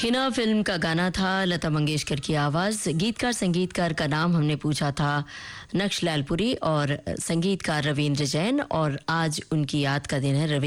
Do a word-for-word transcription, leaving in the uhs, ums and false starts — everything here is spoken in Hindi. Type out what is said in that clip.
हिना फिल्म का गाना था, लता मंगेशकर की आवाज। गीतकार संगीतकार का नाम हमने पूछा था नक्श लालपुरी और संगीतकार रवींद्र जैन, और आज उनकी याद का दिन है।